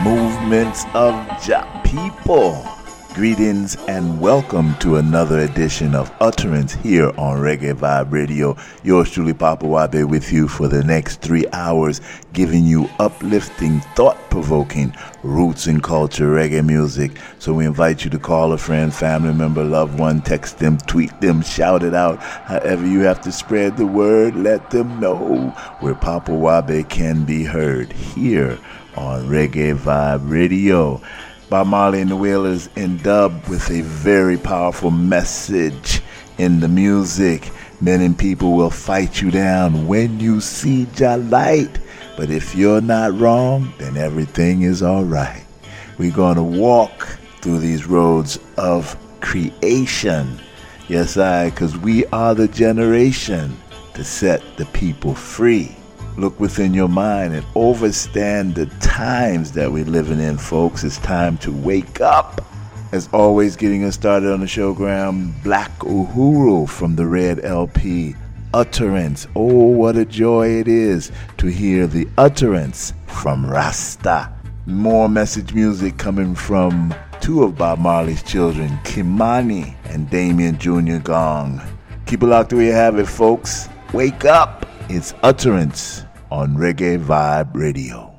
movements of Jah people. Greetings and welcome to another edition of Utterance here on Reggae Vibe Radio. Yours truly, Papa Wabe, with you for the next 3 hours, giving you uplifting, thought-provoking roots and culture reggae music. So we invite you to call a friend, family member, loved one, text them, tweet them, shout it out. However you have to spread the word, let them know where Papa Wabe can be heard here on Reggae Vibe Radio. Bob Marley and the Wailers in dub with a very powerful message in the music. Many people will fight you down when you see Jah light. But if you're not wrong, then everything is alright. We're going to walk through these roads of creation. Yes, because we are the generation to set the people free. Look within your mind and overstand the times that we're living in, folks. It's time to wake up. As always, getting us started on the showgram, Black Uhuru from the Red LP, Utterance. Oh, what a joy it is to hear the utterance from Rasta. More message music coming from two of Bob Marley's children, Kimani and Damien Jr. Gong. Keep it locked where you have it, folks. Wake up. It's Utterance on Reggae Vibe Radio.